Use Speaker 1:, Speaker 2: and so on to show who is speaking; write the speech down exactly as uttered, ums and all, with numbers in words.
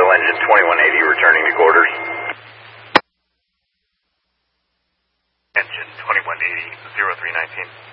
Speaker 1: Central Engine twenty-one eighty returning to quarters.
Speaker 2: Engine twenty-one eighty, zero three nineteen.